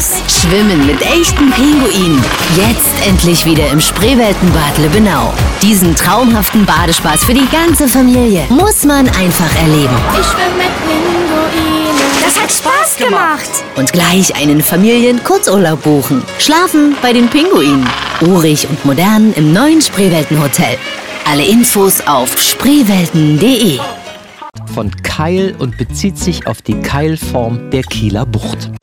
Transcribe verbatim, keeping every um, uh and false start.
Spaß. Schwimmen mit echten Pinguinen. Jetzt endlich wieder im Spreeweltenbad Lübbenau. Diesen traumhaften Badespaß für die ganze Familie muss man einfach erleben. Ich schwimme mit Pinguinen. Das hat Spaß gemacht. Und gleich einen Familien-Kurzurlaub buchen. Schlafen bei den Pinguinen. Urig und modern im neuen Spreeweltenhotel. Alle Infos auf spreewelten punkt de. Von Keil und bezieht sich auf die Keilform der Kieler Bucht.